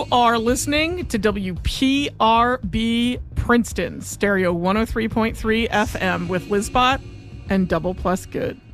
You are listening to WPRB Princeton, Stereo 103.3 FM with Liz Bott and Double Plus Good.